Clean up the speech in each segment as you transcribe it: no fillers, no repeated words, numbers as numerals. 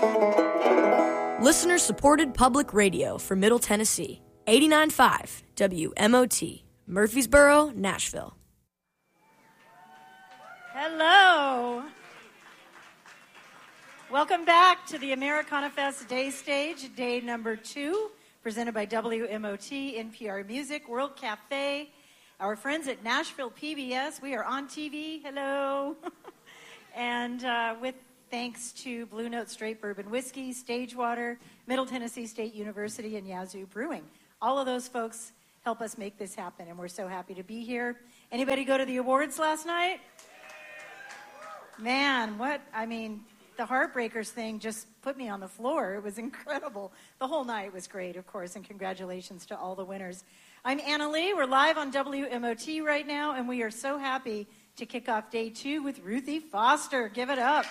Listener-supported public radio for Middle Tennessee. 89.5 WMOT, Murfreesboro, Nashville. Hello. Welcome back to the Americana Fest Day Stage, day number 2, presented by WMOT, NPR Music, World Cafe, our friends at Nashville PBS. We are on TV. Hello. And with thanks to Blue Note Straight Bourbon Whiskey, Stagewater, Middle Tennessee State University, and Yazoo Brewing. All of those folks help us make this happen, and we're so happy to be here. Anybody go to the awards last night? Man, the Heartbreakers thing just put me on the floor. It was incredible. The whole night was great, of course, and congratulations to all the winners. I'm Anna Lee. We're live on WMOT right now, and we are so happy to kick off day 2 with Ruthie Foster. Give it up.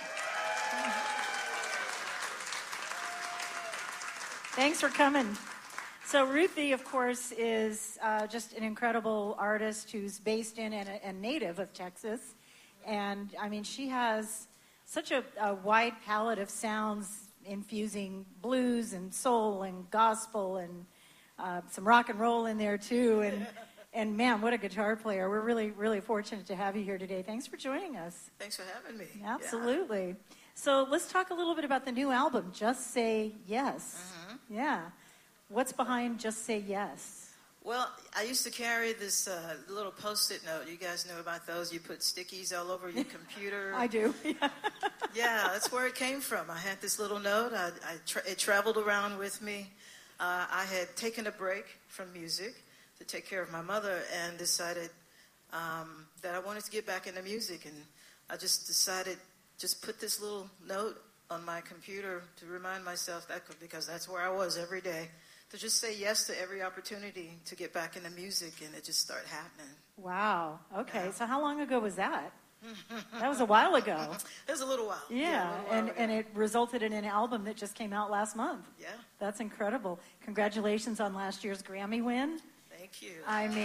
Thanks for coming. So Ruthie, of course, is just an incredible artist who's based in and native of Texas. And, she has such a wide palette of sounds infusing blues and soul and gospel and some rock and roll in there, too. And man, what a guitar player. We're really, really fortunate to have you here today. Thanks for joining us. Thanks for having me. Absolutely. Yeah. So let's talk a little bit about the new album, Just Say Yes. Mm-hmm. Yeah. What's behind Just Say Yes? Well, I used to carry this little Post-it note. You guys know about those? You put stickies all over your computer. I do. Yeah, that's where it came from. I had this little note. It traveled around with me. I had taken a break from music to take care of my mother and decided that I wanted to get back into music. And I just decided just put this little note on my computer to remind myself that, because that's where I was every day, to just say yes to every opportunity to get back into music, and it just started happening. Wow. Okay. Yeah. So how long ago was that? That was a while ago. It was a little while. Yeah, and it resulted in an album that just came out last month. Yeah. That's incredible. Congratulations on last year's Grammy win. Thank you.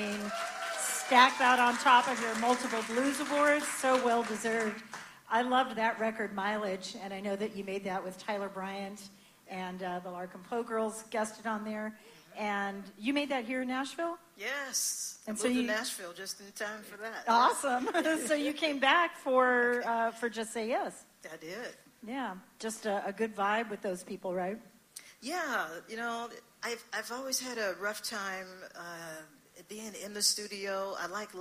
Stacked that on top of your multiple blues awards, so well deserved. I loved that record, Mileage, and I know that you made that with Tyler Bryant and the Larkin Poe Girls guested on there. And you made that here in Nashville? Yes. And I moved to Nashville just in time for that. Awesome. So you came back for Just Say Yes. I did. Yeah. Just a good vibe with those people, right? Yeah. I've always had a rough time being in the studio. I like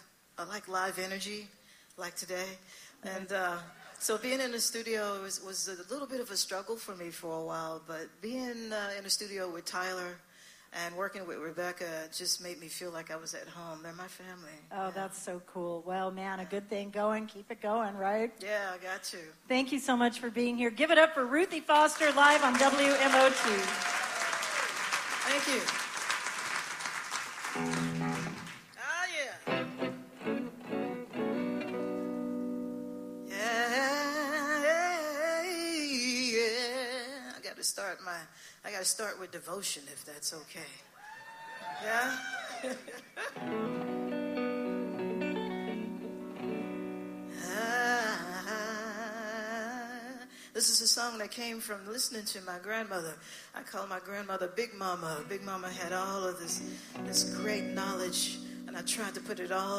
live energy, like today. And so being in the studio was a little bit of a struggle for me for a while. But being in the studio with Tyler and working with Rebecca just made me feel like I was at home. They're my family. Oh, yeah. That's so cool. Well, man, a good thing going. Keep it going, right? Yeah, I got to. Thank you so much for being here. Give it up for Ruthie Foster live on WMOT. Thank you. Oh, yeah. Yeah. I got to start with devotion, if that's okay. Yeah? This is a song that came from listening to my grandmother. I call my grandmother Big Mama. Big Mama had all of this great knowledge, and I tried to put it all